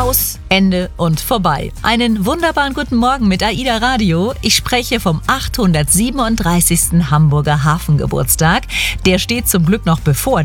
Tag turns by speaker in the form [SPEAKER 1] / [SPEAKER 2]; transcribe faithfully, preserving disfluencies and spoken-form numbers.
[SPEAKER 1] Aus, Ende und vorbei. Einen wunderbaren guten Morgen mit AIDA Radio. Ich spreche vom achthundertsiebenunddreißigsten Hamburger Hafengeburtstag. Der steht zum Glück noch bevor.